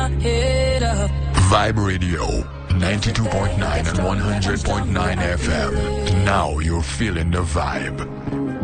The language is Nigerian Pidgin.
my head up. Vibe Radio, 92.9 and 100.9 FM. Now you're feeling the vibe.